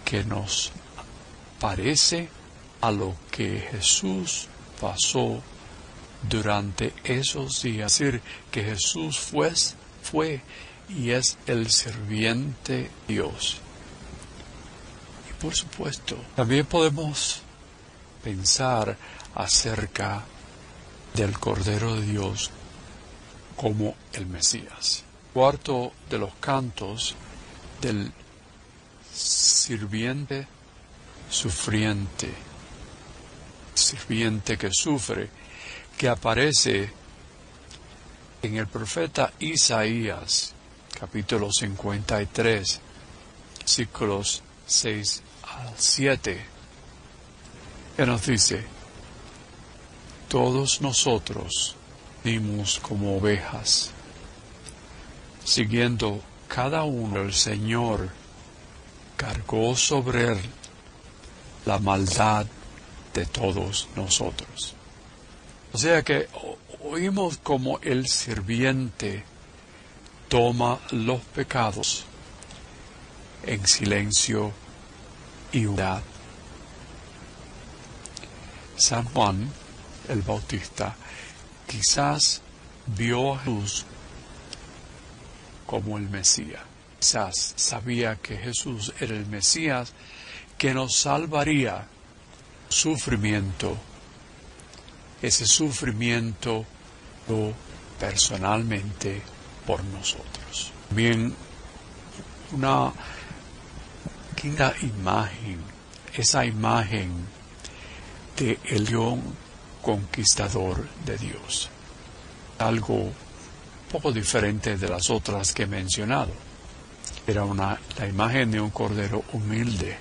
que nos parece a lo que Jesús pasó durante esos días. Es decir, que Jesús fue y es el sirviente de Dios. Y por supuesto, también podemos pensar acerca del Cordero de Dios como el Mesías. Cuarto de los cantos del sirviente sufriente, sirviente que sufre, que aparece en el profeta Isaías, capítulo 53, versículos 6 al 7, que nos dice: todos nosotros dimos como ovejas, siguiendo cada uno el Señor, cargó sobre él la maldad de todos nosotros. O sea que oímos como el sirviente toma los pecados en silencio y humildad. San Juan el Bautista quizás vio a Jesús como el Mesías. Quizás sabía que Jesús era el Mesías que nos salvaría sufrimiento. Ese sufrimiento lo personalmente por nosotros. Bien, una quinta imagen, esa imagen de el león conquistador de Dios. Algo poco diferente de las otras que he mencionado. Era la imagen de un cordero humilde.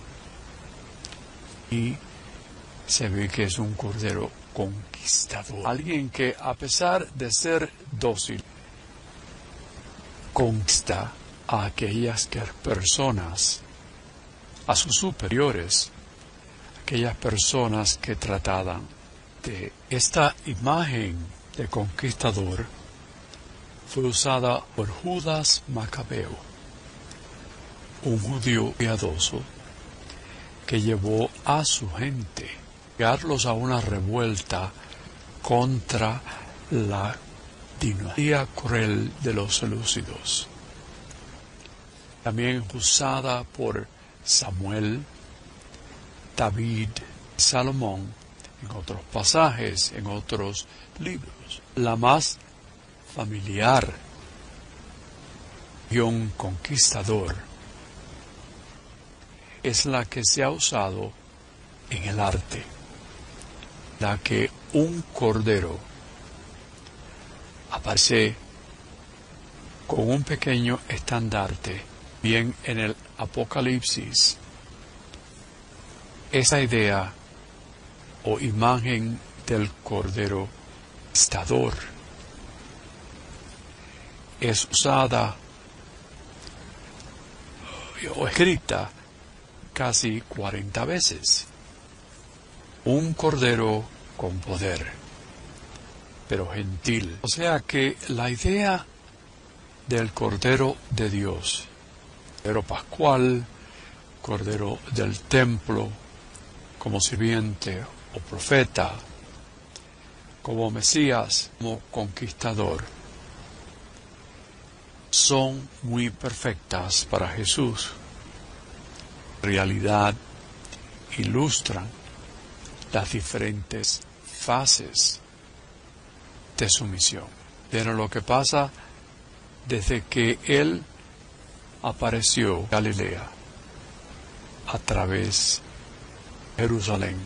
Y se ve que es un cordero conquistador. Alguien que, a pesar de ser dócil, conquista a aquellas personas, a sus superiores, aquellas personas que trataban de esta imagen de conquistador. Fue usada por Judas Macabeo, un judío piadoso que llevó a su gente a llevarlos a una revuelta contra la dinastía cruel de los selúcidos. También usada por Samuel, David, Salomón, en otros pasajes, en otros libros. La más familiar y un conquistador es la que se ha usado en el arte, la que un cordero aparece con un pequeño estandarte, bien en el Apocalipsis. Esa idea o imagen del cordero conquistador es usada o escrita casi 40 veces. Un cordero con poder, pero gentil. O sea que la idea del Cordero de Dios, Cordero Pascual, Cordero del Templo, como sirviente o profeta, como Mesías, como conquistador, son muy perfectas para Jesús. En realidad, ilustran las diferentes fases de su misión. Pero lo que pasa desde que Él apareció en Galilea a través de Jerusalén,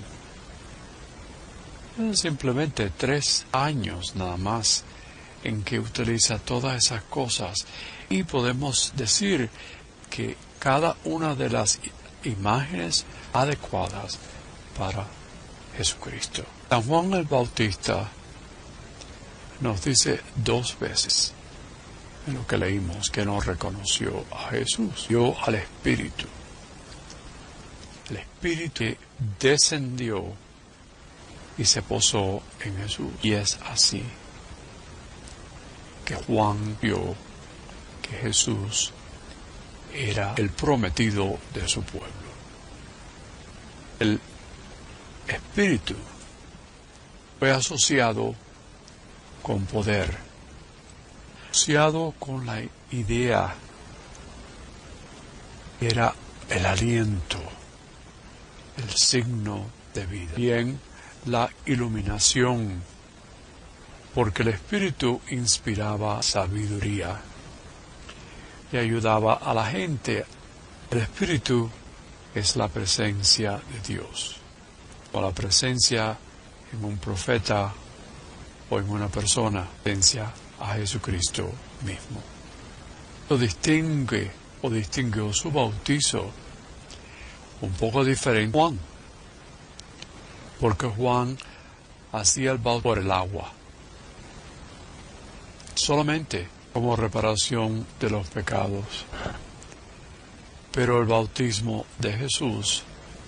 simplemente 3 años nada más en que utiliza todas esas cosas, y podemos decir que cada una de las imágenes adecuadas para Jesucristo. San Juan el Bautista nos dice 2 veces en lo que leímos que no reconoció a Jesús, vio al Espíritu. El Espíritu que descendió y se posó en Jesús. Y es así que Juan vio que Jesús era el prometido de su pueblo. El Espíritu fue asociado con poder, asociado con la idea, era el aliento, el signo de vida. Bien, la iluminación, porque el Espíritu inspiraba sabiduría y ayudaba a la gente. El Espíritu es la presencia de Dios, o la presencia en un profeta o en una persona, presencia a Jesucristo mismo. Lo distinguió su bautizo un poco diferente de Juan, porque Juan hacía el bautismo por el agua, solamente como reparación de los pecados. Pero el bautismo de Jesús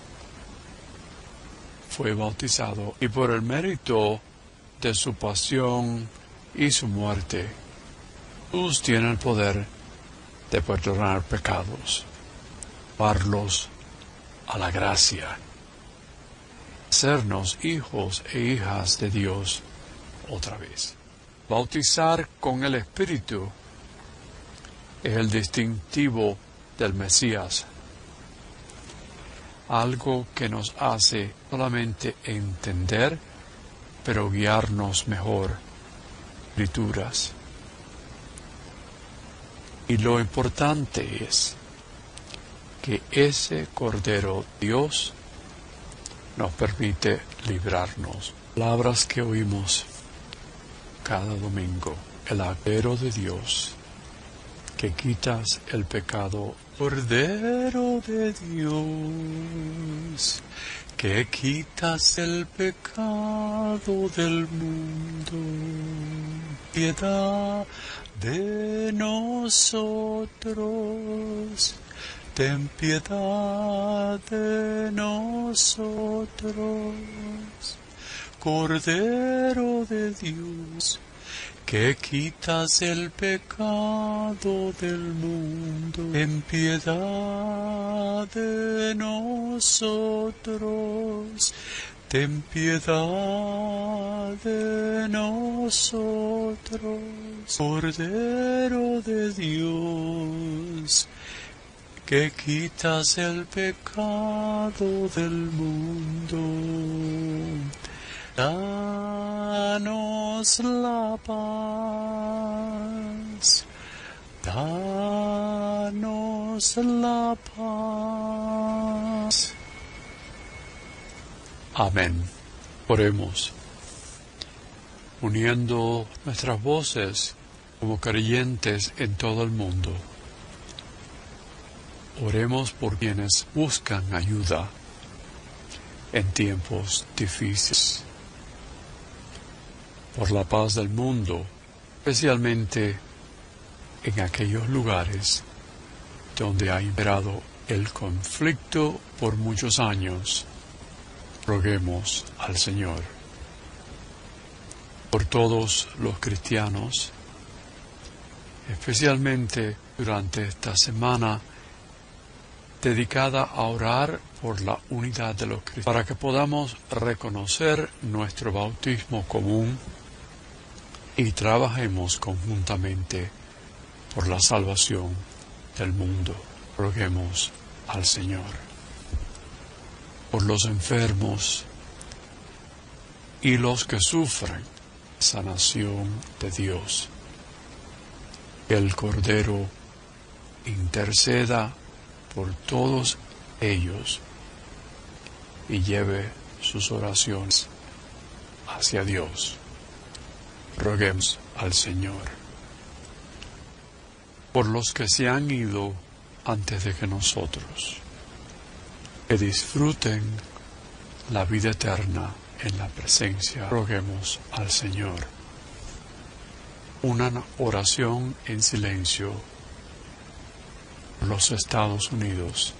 fue bautizado, y por el mérito de su pasión y su muerte, Jesús tiene el poder de perdonar pecados, llevarlos a la gracia, hacernos hijos e hijas de Dios otra vez. Bautizar con el Espíritu es el distintivo del Mesías, algo que nos hace solamente entender, pero guiarnos mejor escrituras. Y lo importante es que ese Cordero Dios nos permite librarnos. Palabras que oímos cada domingo. El Cordero de Dios, que quitas el pecado. Cordero de Dios, que quitas el pecado del mundo. Piedad de nosotros, ten piedad de nosotros. Cordero de Dios, que quitas el pecado del mundo, ten piedad de nosotros, ten piedad de nosotros. Cordero de Dios, que quitas el pecado del mundo, danos la paz, danos la paz. Amén. Oremos, uniendo nuestras voces como creyentes en todo el mundo. Oremos por quienes buscan ayuda en tiempos difíciles, por la paz del mundo, especialmente en aquellos lugares donde ha imperado el conflicto por muchos años. Roguemos al Señor. Por todos los cristianos, especialmente durante esta semana dedicada a orar por la unidad de los cristianos, para que podamos reconocer nuestro bautismo común y trabajemos conjuntamente por la salvación del mundo. Roguemos al Señor. Por los enfermos y los que sufren sanación de Dios. Que el Cordero interceda por todos ellos y lleve sus oraciones hacia Dios. Roguemos al Señor. Por los que se han ido antes de que nosotros, que disfruten la vida eterna en la presencia. Roguemos al Señor. Una oración en silencio por los Estados Unidos.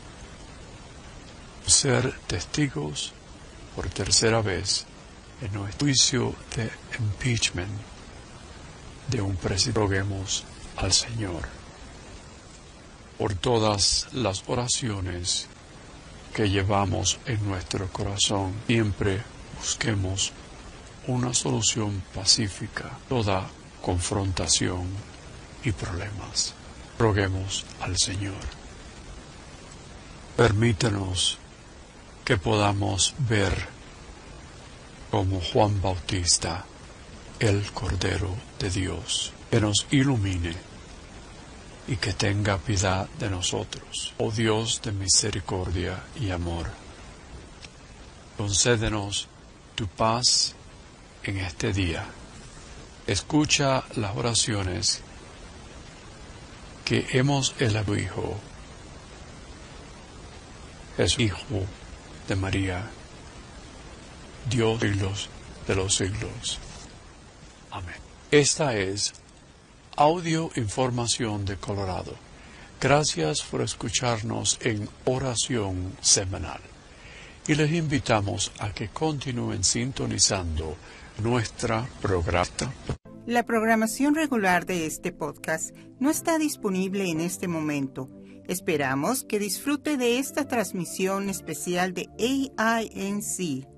Ser testigos por tercera vez en nuestro juicio de impeachment de un presidente. Roguemos al Señor. Por todas las oraciones que llevamos en nuestro corazón. Siempre busquemos una solución pacífica a toda confrontación y problemas. Roguemos al Señor. Permítanos que podamos ver como Juan Bautista el Cordero de Dios, que nos ilumine y que tenga piedad de nosotros. Oh Dios de misericordia y amor, concédenos tu paz en este día. Escucha las oraciones que hemos elevado, Hijo, Jesús, Hijo de María, Dios de los siglos. Amén. Esta es Audio Información de Colorado. Gracias por escucharnos en Oración Semanal. Y les invitamos a que continúen sintonizando nuestra programación. La programación regular de este podcast no está disponible en este momento. Esperamos que disfrute de esta transmisión especial de AINC